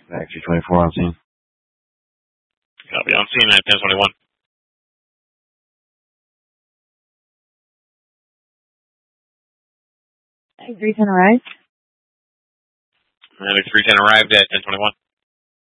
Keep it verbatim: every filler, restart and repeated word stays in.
Factory twenty-four on scene. Copy. On scene at ten twenty-one. Medic three ten arrived. Medic three ten arrived at ten twenty-one.